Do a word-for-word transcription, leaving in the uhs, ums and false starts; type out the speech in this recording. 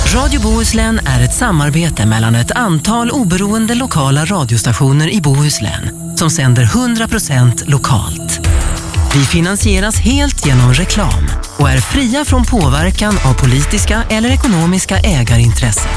Radio Bohuslän är ett samarbete mellan ett antal oberoende lokala radiostationer i Bohuslän som sänder hundra procent lokalt. Vi finansieras helt genom reklam och är fria från påverkan av politiska eller ekonomiska ägarintressen.